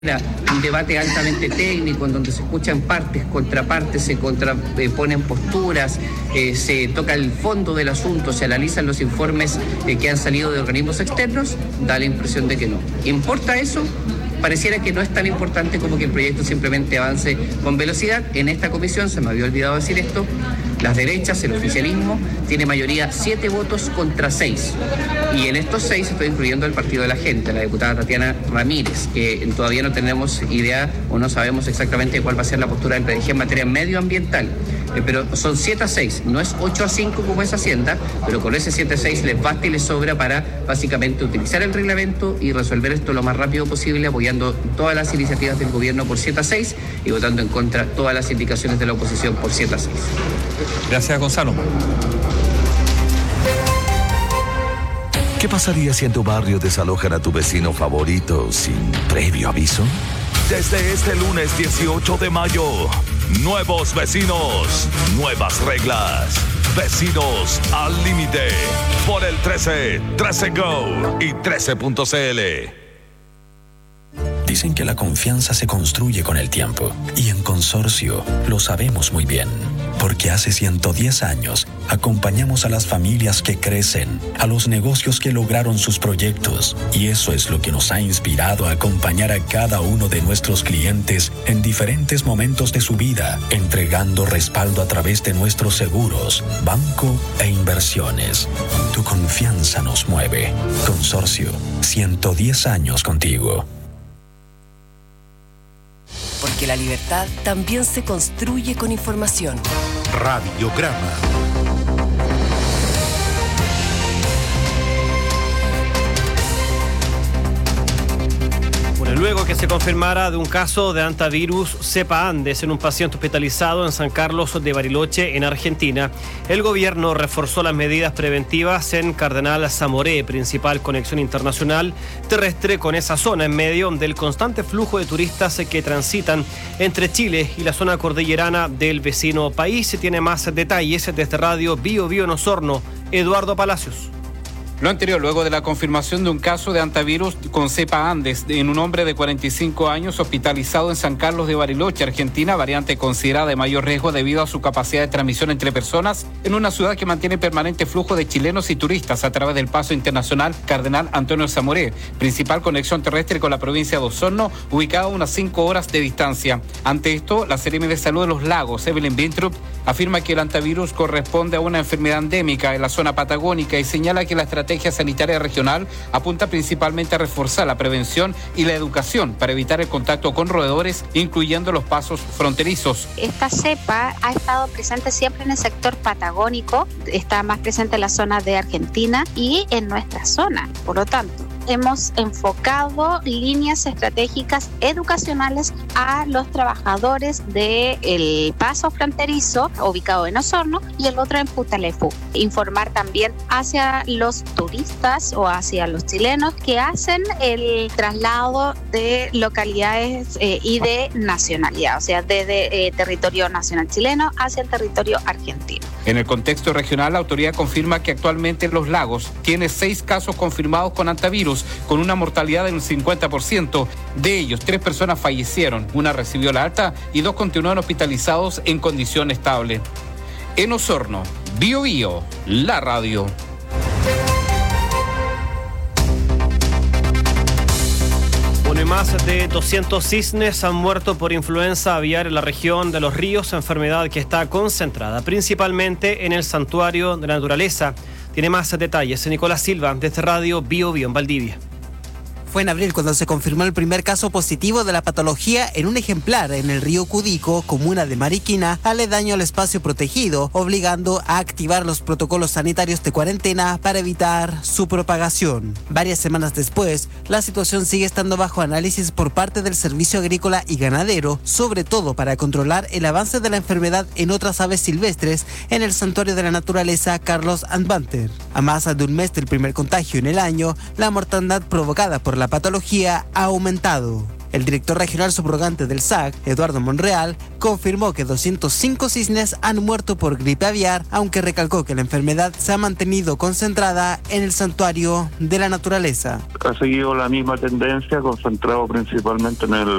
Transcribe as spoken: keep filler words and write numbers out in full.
un debate altamente técnico en donde se escuchan partes, contrapartes, se contraponen eh, posturas, eh, se toca el fondo del asunto, se analizan los informes eh, que han salido de organismos externos, da la impresión de que no. ¿Importa eso? Pareciera que no es tan importante como que el proyecto simplemente avance con velocidad. En esta comisión, se me había olvidado decir esto, las derechas, el oficialismo, tiene mayoría siete votos contra seis. Y en estos seis estoy incluyendo el Partido de la Gente, la diputada Tatiana Ramírez, que todavía no tenemos idea o no sabemos exactamente cuál va a ser la postura del P D G en materia medioambiental. Eh, pero son siete a seis, no es ocho a cinco como es Hacienda, pero con ese siete a seis les basta y les sobra para básicamente utilizar el reglamento y resolver esto lo más rápido posible, apoyando todas las iniciativas del gobierno por siete a seis y votando en contra todas las indicaciones de la oposición por siete a seis. Gracias, Gonzalo. ¿Qué pasaría si en tu barrio desalojan a tu vecino favorito sin previo aviso? Desde este lunes dieciocho de mayo, nuevos vecinos, nuevas reglas. Vecinos al límite por el trece, trece Go y trece punto c l. Dicen que la confianza se construye con el tiempo y en Consorcio lo sabemos muy bien, porque hace ciento diez años acompañamos a las familias que crecen, a los negocios que lograron sus proyectos, y eso es lo que nos ha inspirado a acompañar a cada uno de nuestros clientes en diferentes momentos de su vida, entregando respaldo a través de nuestros seguros, banco e inversiones. Tu confianza nos mueve. Consorcio, ciento diez años contigo. Porque la libertad también se construye con información. Radiograma. Bueno, luego que se confirmara de un caso de hantavirus cepa Andes en un paciente hospitalizado en San Carlos de Bariloche, en Argentina, el gobierno reforzó las medidas preventivas en Cardenal Zamoré, principal conexión internacional terrestre con esa zona, en medio del constante flujo de turistas que transitan entre Chile y la zona cordillerana del vecino país. Se tiene más detalles desde Radio Bio Bio en Osorno, Eduardo Palacios. Lo anterior, luego de la confirmación de un caso de hantavirus con cepa Andes en un hombre de cuarenta y cinco años hospitalizado en San Carlos de Bariloche, Argentina, variante considerada de mayor riesgo debido a su capacidad de transmisión entre personas en una ciudad que mantiene permanente flujo de chilenos y turistas a través del paso internacional Cardenal Antonio Zamoré, principal conexión terrestre con la provincia de Osorno, ubicada a unas cinco horas de distancia. Ante esto, la Seremi de Salud de los Lagos, Evelyn Bintrup, afirma que el hantavirus corresponde a una enfermedad endémica en la zona patagónica y señala que la estrategia sanitaria regional apunta principalmente a reforzar la prevención y la educación para evitar el contacto con roedores, incluyendo los pasos fronterizos. Esta cepa ha estado presente siempre en el sector patagónico, está más presente en la zona de Argentina y en nuestra zona. Por lo tanto, hemos enfocado líneas estratégicas educacionales a los trabajadores del paso fronterizo ubicado en Osorno y el otro en Putalefú. Informar también hacia los turistas o hacia los chilenos que hacen el traslado de localidades eh, y de nacionalidad, o sea, desde eh, territorio nacional chileno hacia el territorio argentino. En el contexto regional, la autoridad confirma que actualmente Los Lagos tiene seis casos confirmados con hantavirus, con una mortalidad del cincuenta por ciento. De ellos, tres personas fallecieron, una recibió la alta y dos continúan hospitalizados en condición estable. En Osorno, Bio Bio, la radio. Bueno, más de doscientos cisnes han muerto por influenza aviar en la región de Los Ríos, enfermedad que está concentrada principalmente en el Santuario de la Naturaleza. Tiene más detalles Nicolás Silva, desde Radio Bio Bio en Valdivia. Fue en abril cuando se confirmó el primer caso positivo de la patología en un ejemplar en el río Cudico, comuna de Mariquina, aledaño al espacio protegido, obligando a activar los protocolos sanitarios de cuarentena para evitar su propagación. Varias semanas después, la situación sigue estando bajo análisis por parte del Servicio Agrícola y Ganadero, sobre todo para controlar el avance de la enfermedad en otras aves silvestres en el Santuario de la Naturaleza Carlos Andbanter. A más de un mes del primer contagio en el año, la mortandad provocada por la patología ha aumentado. El director regional subrogante del S A C, Eduardo Monreal, confirmó que doscientos cinco cisnes han muerto por gripe aviar, aunque recalcó que la enfermedad se ha mantenido concentrada en el santuario de la naturaleza. Ha seguido la misma tendencia, concentrado principalmente en el